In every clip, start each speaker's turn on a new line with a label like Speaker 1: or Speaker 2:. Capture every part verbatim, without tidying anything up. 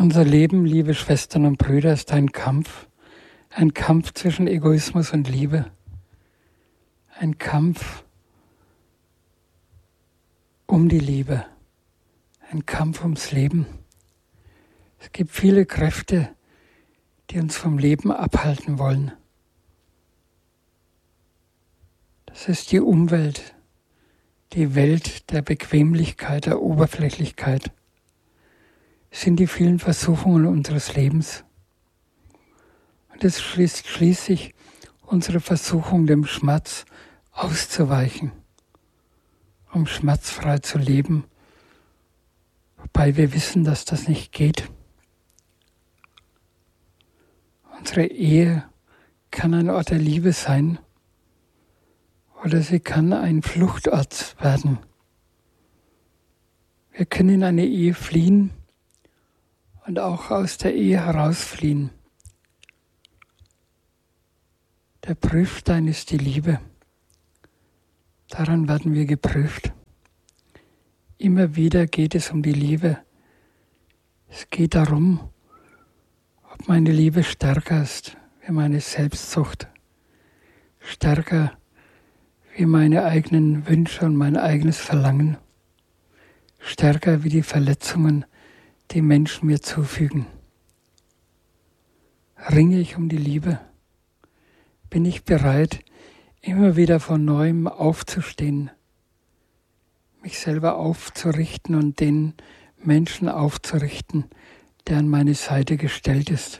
Speaker 1: Unser Leben, liebe Schwestern und Brüder, ist ein Kampf. Ein Kampf zwischen Egoismus und Liebe. Ein Kampf um die Liebe. Ein Kampf ums Leben. Es gibt viele Kräfte, die uns vom Leben abhalten wollen. Das ist die Umwelt, die Welt der Bequemlichkeit, der Oberflächlichkeit. Es sind die vielen Versuchungen unseres Lebens. Und es schließt schließlich unsere Versuchung, dem Schmerz auszuweichen, um schmerzfrei zu leben, wobei wir wissen, dass das nicht geht. Unsere Ehe kann ein Ort der Liebe sein oder sie kann ein Fluchtort werden. Wir können in eine Ehe fliehen und auch aus der Ehe herausfliehen. Der Prüfstein ist die Liebe. Daran werden wir geprüft. Immer wieder geht es um die Liebe. Es geht darum, ob meine Liebe stärker ist wie meine Selbstsucht, stärker wie meine eigenen Wünsche und mein eigenes Verlangen, stärker wie die Verletzungen, die Menschen mir zufügen. Ringe ich um die Liebe? Bin ich bereit, immer wieder von Neuem aufzustehen, mich selber aufzurichten und den Menschen aufzurichten, der an meine Seite gestellt ist?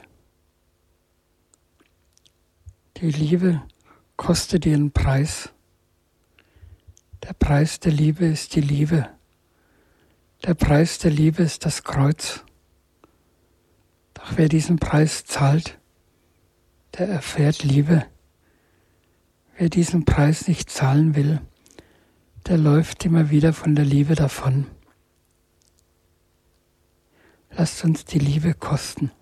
Speaker 1: Die Liebe kostet ihren Preis. Der Preis der Liebe ist die Liebe. Der Preis der Liebe ist das Kreuz. Doch wer diesen Preis zahlt, der erfährt Liebe. Wer diesen Preis nicht zahlen will, der läuft immer wieder von der Liebe davon. Lasst uns die Liebe kosten.